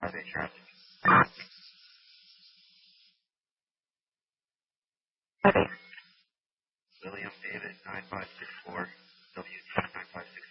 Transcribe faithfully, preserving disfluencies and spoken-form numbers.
Are they traffic? Okay. William David nine five six four W ten nine five six